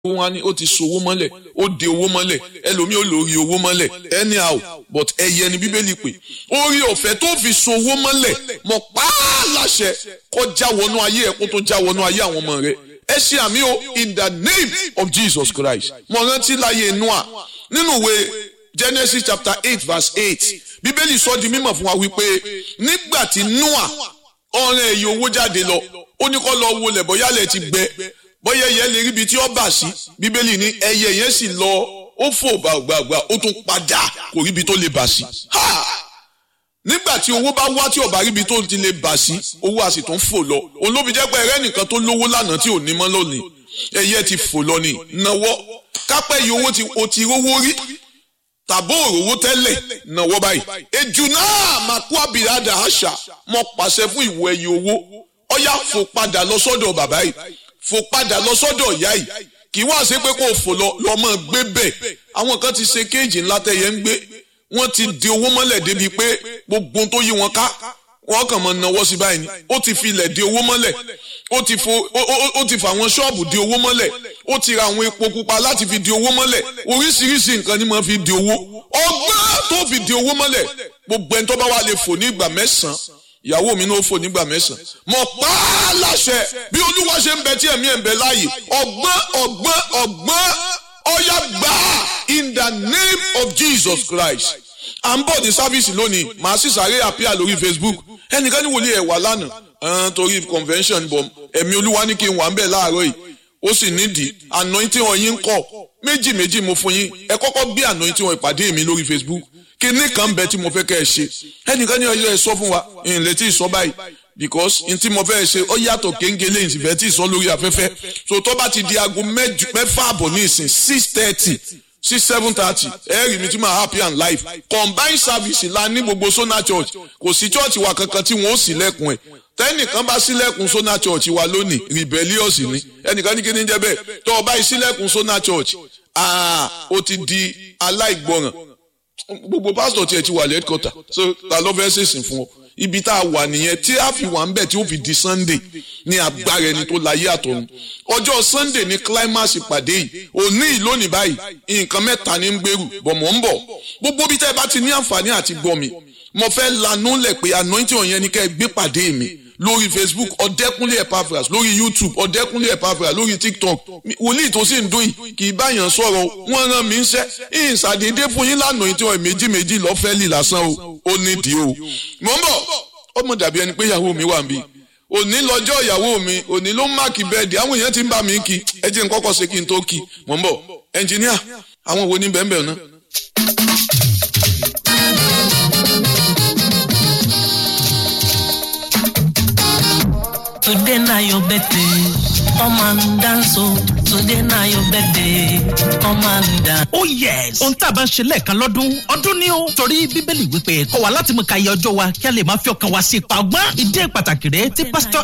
wọn ni ó ti sowó mọ́lẹ̀ ó de owó mọ́lẹ̀ ẹlòmíì ó lórí owó mọ́lẹ̀ anyhow but ẹyẹ ni bíbélì pé orí ọ̀fẹ́ tó fi sowó mọ́lẹ̀ mọ̀ pààlàṣẹ kó já wọnú ayé ẹ̀ kó tó já wọnú ayé àwọn ọmọ rẹ̀ ẹ ṣe àmì o in the name of Jesus Christ mo rántí láyé Noah nínú ìwé Genesis chapter 8 verse 8 bíbélì sọ di mímọ̀ fún wa wípé nígbà tí Noah ọ̀rẹ́ èyí owó jáde lọ ó ní kó lọ wọlé bóyá lẹ̀ ti gbẹ bóyá ẹyẹ lè ríbi tí ó bà sí bíbélì ní ẹyẹ yẹn sì lọ ó fò gbàgbàgbà ó tún padà kò ríbi tó lè bà sí. nígbà tí owó bá wá tí ó bá ríbi tó ti lè bà sí owó a sì tún fò lọ olóbi jẹ́ pé ẹ̀rẹ́ nìkan tó lówó lánàá tí ò ní mọ́ lónìí ẹyẹ ti fò lọ ní náwó kápẹ́ yìí owó o ti rówó rí tàbó òrówó tẹ́lẹ̀ náwó báyìí ejò náà màkú àbíradà àṣà mọ́ pàṣẹ fún ìwọ ẹyẹ owó ọ̀yá fò padà lọ sọ́dọ̀ bàbá yìí fò padà lọ sọ́dọ̀ ìyá yìí kì í wá ṣe pé kó fò lọ mọ́ gbé bẹ̀ àwọn kan ti ṣe kéèjì ńlá tẹ̀yẹ ń gbé wọ́n ti di owó mọ́lẹ̀ débi pé gbogbo tó yí wọn ká wọ́n kàn mọ́ náwó sí báyìí ni ó ti fi ilẹ̀ di owó mọ́lẹ̀ ó ti fa àwọn ṣọ́ọ̀bù di owó mọ́lẹ̀ ó ti ra àwọn epo pupa láti fi di owó mọ́lẹ̀ oríṣiríṣi nǹkan ni mo fi di owó ọgbọ́n tó fi di owó mọ́lẹ̀ gbogbo ẹni tó bá wà lè fò ní ìgbà mẹ́sàn-án ìyàwó mi náà fò nígbà mẹ́sàn-án mo pa á láṣẹ bí olúwa ṣe ń bẹ tí ẹ̀mí ẹ̀ ń bẹ láàyè ọgbọ́n ọ̀yá gbà in the name of Jesus Christ à ń bọ̀ ní sáfíìsì lónìí màá sì sáré àpíà lórí Facebook ẹnìkan ní wòlíì ẹ̀ wà lánàá torí convention bọ̀ ẹ̀mí olúwa ní kí n wà ń bẹ̀ láàárọ̀ yìí ó sì nídìí anointing ọ̀yin ń kọ̀ méjì mo fún yín ẹ kọ́kọ́ gbé anointing wọn ìpàdé mi lórí Facebook kíní kan bẹ tí mo fẹ́ kẹ́ ẹ ṣe ẹnìkan ní ọjọ́ ẹ sọ fún wa ìrìnlẹ̀ tí ì sọ báyìí because n tí mo fẹ́ ṣe ó yàtọ̀ kéńgélé ìsìnfẹ́ tí ì sọ lórí afẹ́fẹ́ so tó bá ti di aago mẹ́fà àbọ̀ ní ìsìn 6:30 sí 7:30 ẹ̀rì mi tí máa happy and life combined service la ní gbogbo Sona Church kò sí church wa kankan tí wọ́n ó ṣílẹ̀kùn ẹ̀ tẹ́nìkan bá ṣílẹ̀kùn Sona Church wa lónìí rebellious ni ẹnìkan ní kí ni jẹ́ bẹ́ẹ̀ tó o bá ṣílẹ̀kùn Sona Church ó ti di aláìgbọràn gbogbo pásítọ̀ tí ẹ ti wà lẹ́kọ̀tà so ta ló fẹ́ ṣèṣìn fún ọ ibi tá a wà nìyẹn tí a fi wà ń bẹ̀ tí ó fi di Sunday ní agbára ẹni tó láyé àtọ̀run ọjọ́ Sunday ní climax ìpàdé yìí òní ìlónìí báyìí nǹkan mẹ́ta ní ń gbèrú bọ̀ mọ́ ń bọ̀ gbogbo bí tẹ́ ẹ bá ti ní àǹfààní àti gbọ́ mi mo fẹ́ lanú lẹ̀ pé anointing ọ̀yẹn ni kẹ́ ẹ gbé pàdé mi lórí Facebook Ọ̀dẹ́kúnlé Epaphras lórí YouTube Ọ̀dẹ́kúnlé Epaphras lórí TikTok wòlíì tó sì ń dún yìí kì í báyàn sọ̀rọ̀ wọ́n rán mi ń ṣẹ́ ìṣàdédé fún yín lánàá ìtí ọ̀ méjì lọ́fẹ́ lì lásán o ó nídìí o mò ń bọ̀ ọmọ dàbí ẹni pé ìyàwó mi wà ń bí òní lọ́jọ́ ìyàwó mi òní ló ń máàkì bẹ́ẹ̀dì àwọn èèyàn ti ń bá mi kí ẹ jẹ́ n kọ́kọ́ ṣe kí n tó kí mò ń bọ̀ ẹnjìníà àwọn wo ní bẹ́ẹ̀ náà. Today na your birthday, come and dance oh. Today na your birthday, come and dance. Oh yes, ohun tá a bá ń ṣe lẹ́ẹ̀kan ọdún ni ó. Torí Bíbélì wípé kọ́ wa láti mú ka yẹ ọjọ́ wa kí a lè máa fi ọkàn wa sí ipa ọgbọ́n. Ìdí pàtàkì rẹ̀ tí pásítọ̀